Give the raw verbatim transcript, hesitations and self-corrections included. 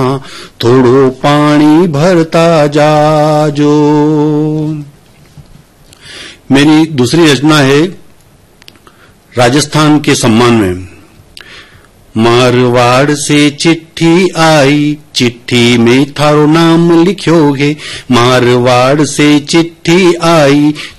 थोड़ो पानी भरता जाजो। मेरी दूसरी रचना है राजस्थान के सम्मान में। मारवाड़ से चिट्ठी आई, चिट्ठी में थारो नाम लिखोगे। मारवाड़ से चिट्ठी आई,